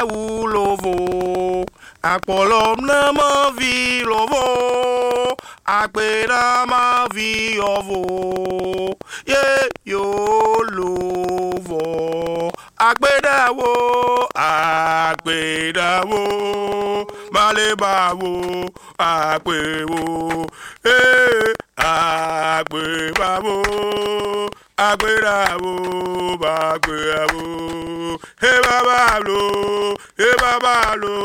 Ulovo, Akpolom na ma vi lovo, Akpeda ma vi ovo, ye yo lovo, Akpeda wo, Maleba wo, Akpe wo, Akpe wo. Akpeda wo, Akpeda wo, Baba lo, Baba lo.